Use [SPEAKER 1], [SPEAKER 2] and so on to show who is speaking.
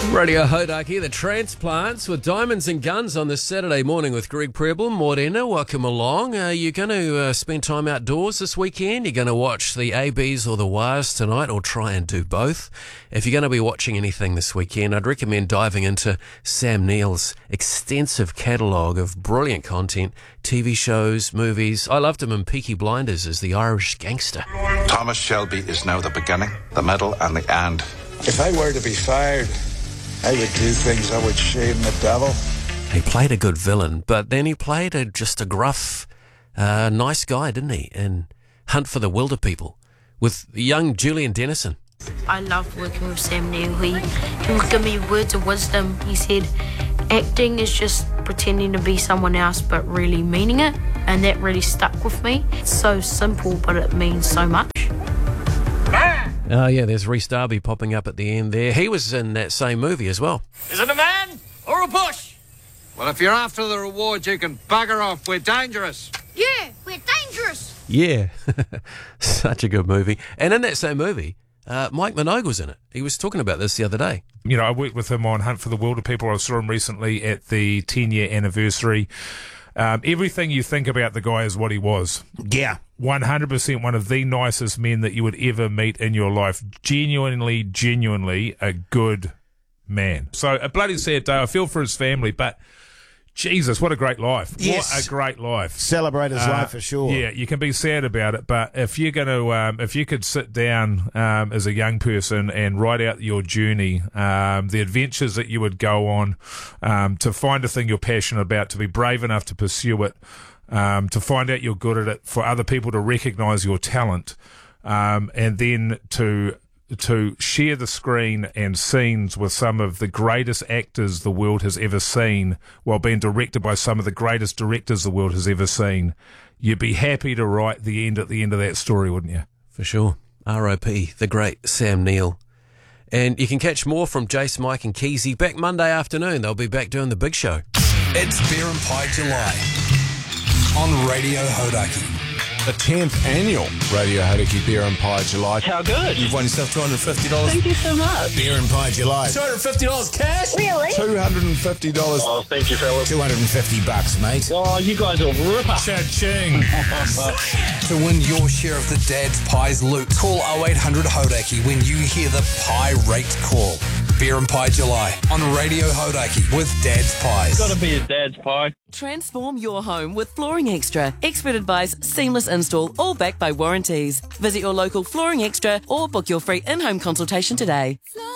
[SPEAKER 1] Radio Hodaki, the Transplants with Diamonds and Guns on this Saturday morning with Greg Preble. Morena, welcome along. You're going to spend time outdoors this weekend? You're going to watch the ABs or the Wires tonight, or try and do both? If you're going to be watching anything this weekend, I'd recommend diving into Sam Neill's extensive catalogue of brilliant content, TV shows, movies. I loved him in Peaky Blinders as the Irish gangster.
[SPEAKER 2] Thomas Shelby is now the beginning, the middle and the end.
[SPEAKER 3] If I were to be fired, I would do things I would shame the devil.
[SPEAKER 1] He played a good villain, but then he played just a gruff, nice guy, didn't he? In Hunt for the Wilder People with young Julian Dennison.
[SPEAKER 4] I loved working with Sam Neill. He would give me words of wisdom. He said, acting is just pretending to be someone else but really meaning it, and that really stuck with me. It's so simple, but it means so much.
[SPEAKER 1] Oh, yeah, there's Rhys Darby popping up at the end there. He was in that same movie as well.
[SPEAKER 5] Is it a man or a bush? Well, if you're after the reward, you can bugger off. We're dangerous.
[SPEAKER 6] Yeah, we're dangerous.
[SPEAKER 1] Yeah, such a good movie. And in that same movie, Mike Minogue was in it. He was talking about this the other day.
[SPEAKER 7] You know, I worked with him on Hunt for the Wilder People. I saw him recently at the 10-year anniversary. Everything you think about the guy is what he was.
[SPEAKER 8] Yeah.
[SPEAKER 7] 100% one of the nicest men that you would ever meet in your life. Genuinely a good man. So a bloody sad day. I feel for his family, but Jesus, what a great life.
[SPEAKER 8] Yes.
[SPEAKER 7] What a great life.
[SPEAKER 8] Celebrate his life for sure.
[SPEAKER 7] Yeah, you can be sad about it, but if you're going to, if you could sit down as a young person and write out your journey, the adventures that you would go on, to find a thing you're passionate about, to be brave enough to pursue it, to find out you're good at it, for other people to recognise your talent, and then to share the screen and scenes with some of the greatest actors the world has ever seen, while being directed by some of the greatest directors the world has ever seen, you'd be happy to write the end at the end of that story, wouldn't you?
[SPEAKER 1] For sure. R.I.P. the great Sam Neill. And you can catch more from Jace, Mike and Keezy back Monday afternoon. They'll be back doing the big show.
[SPEAKER 9] It's Beer and Pie July on Radio Hodaki.
[SPEAKER 10] The 10th annual Radio Hodaki Beer and Pie July.
[SPEAKER 9] How good? You've won yourself $250.
[SPEAKER 6] Thank you so much.
[SPEAKER 9] Beer and Pie July. $250 cash?
[SPEAKER 6] Really?
[SPEAKER 10] $250.
[SPEAKER 9] Oh, thank you, fellas. $250, mate.
[SPEAKER 5] Oh, you guys are ripper.
[SPEAKER 7] Cha-ching.
[SPEAKER 9] To win your share of the Dad's Pies loot, call 0800 Hodaki when you hear the pie rate call. Beer and Pie July on Radio Hodaki with Dad's Pies.
[SPEAKER 5] Gotta be a Dad's Pie.
[SPEAKER 11] Transform your home with Flooring Extra. Expert advice, seamless install, all backed by warranties. Visit your local Flooring Extra or book your free in-home consultation today.